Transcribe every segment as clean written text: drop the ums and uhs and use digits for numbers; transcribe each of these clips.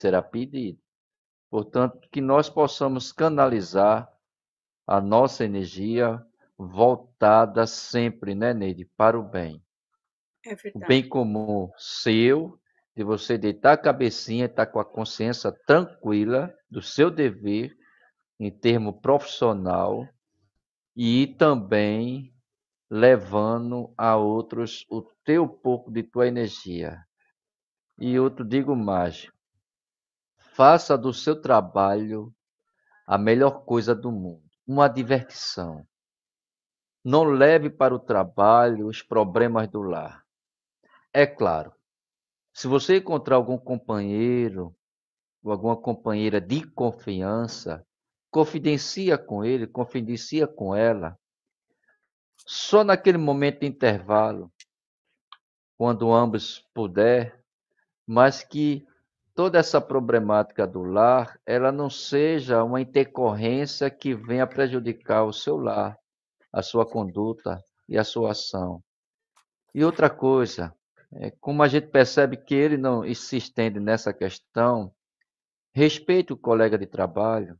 será pedido. Portanto, que nós possamos canalizar a nossa energia voltada sempre, né, Neide, para o bem. É O bem verdade. comum seu, de você deitar a cabecinha e estar com a consciência tranquila do seu dever em termo profissional e também levando a outros o teu pouco de tua energia. E eu te digo mais, faça do seu trabalho a melhor coisa do mundo, uma diversão. Não leve para o trabalho os problemas do lar. É claro, se você encontrar algum companheiro ou alguma companheira de confiança, confidencia com ele, confidencia com ela, só naquele momento de intervalo, quando ambos puder, mas que toda essa problemática do lar, ela não seja uma intercorrência que venha prejudicar o seu lar, a sua conduta e a sua ação. E outra coisa, como a gente percebe que ele não se estende nessa questão, respeite o colega de trabalho,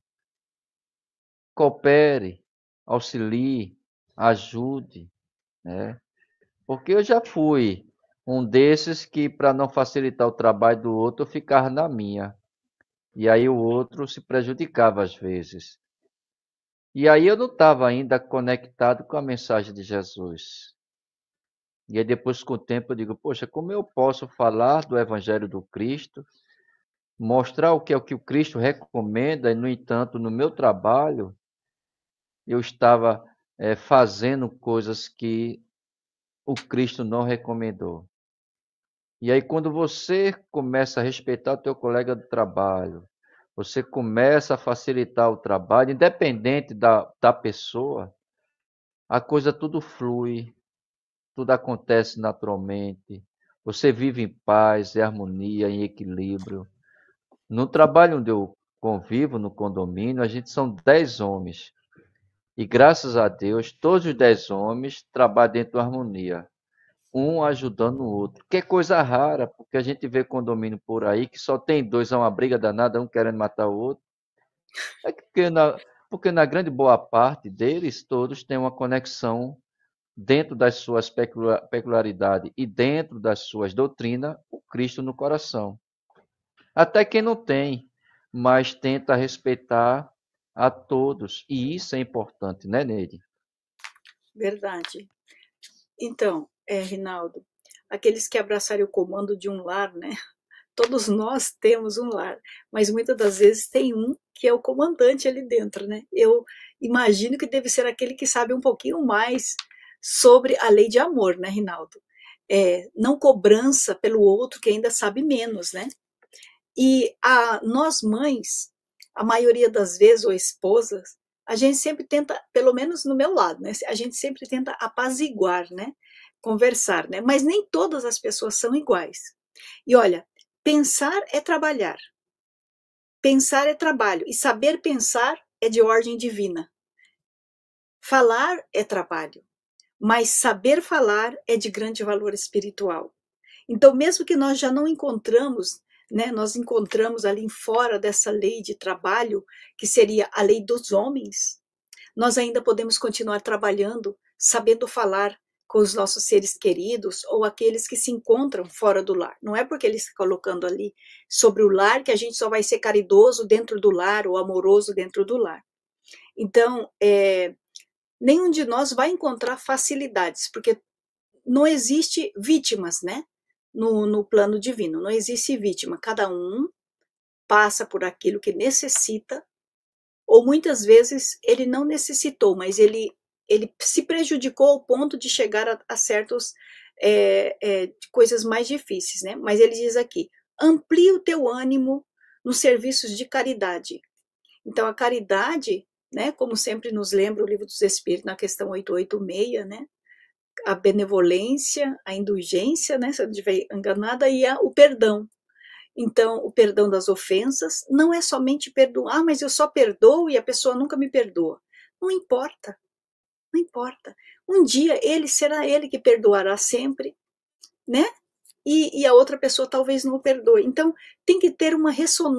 coopere, auxilie, ajude, né? Porque eu já fui um desses que, para não facilitar o trabalho do outro, eu ficava na minha. E aí o outro se prejudicava às vezes. E aí eu não estava ainda conectado com a mensagem de Jesus. E aí depois, com o tempo, eu digo, poxa, como eu posso falar do Evangelho do Cristo, mostrar o que o Cristo recomenda, e, no entanto, no meu trabalho, eu estava fazendo coisas que o Cristo não recomendou. E aí, quando você começa a respeitar o teu colega de trabalho, você começa a facilitar o trabalho, independente da pessoa, a coisa tudo flui, tudo acontece naturalmente. Você vive em paz, em harmonia, em equilíbrio. No trabalho onde eu convivo, no condomínio, a gente são 10 homens. E graças a Deus, todos os 10 homens trabalham dentro da harmonia, um ajudando o outro. Que é coisa rara, porque a gente vê condomínio por aí que só tem dois, é uma briga danada, um querendo matar o outro. É porque na grande boa parte deles, todos têm uma conexão dentro das suas peculiaridades e dentro das suas doutrinas, o Cristo no coração. Até quem não tem, mas tenta respeitar a todos. E isso é importante, né, Neide? Verdade. Então, Rinaldo, aqueles que abraçarem o comando de um lar, né? Todos nós temos um lar, mas muitas das vezes tem um que é o comandante ali dentro, né? Eu imagino que deve ser aquele que sabe um pouquinho mais sobre a lei de amor, né, Rinaldo? Não cobrança pelo outro que ainda sabe menos, né? E nós mães, a maioria das vezes, ou esposas, a gente sempre tenta, pelo menos no meu lado, né? A gente sempre tenta apaziguar, né? Conversar, né? Mas nem todas as pessoas são iguais. E olha, pensar é trabalhar, pensar é trabalho, e saber pensar é de ordem divina. Falar é trabalho, mas saber falar é de grande valor espiritual. Então, mesmo que nós já não encontramos, né, nós encontramos ali fora dessa lei de trabalho, que seria a lei dos homens, nós ainda podemos continuar trabalhando, sabendo falar com os nossos seres queridos ou aqueles que se encontram fora do lar. Não é porque ele está colocando ali sobre o lar que a gente só vai ser caridoso dentro do lar ou amoroso dentro do lar. Então, nenhum de nós vai encontrar facilidades, porque não existe vítimas, né? No plano divino, não existe vítima. Cada um passa por aquilo que necessita, ou muitas vezes ele não necessitou, mas ele se prejudicou ao ponto de chegar a certas coisas mais difíceis, né? Mas ele diz aqui: amplie o teu ânimo nos serviços de caridade. Então, a caridade, né, como sempre nos lembra o Livro dos Espíritos, na questão 886, né? A benevolência, a indulgência, né, se eu não estiver enganada, e o perdão. Então, o perdão das ofensas não é somente perdoar, mas eu só perdoo e a pessoa nunca me perdoa. Não importa, não importa. Um dia ele será ele que perdoará sempre, né? e a outra pessoa talvez não o perdoe. Então, tem que ter uma ressonância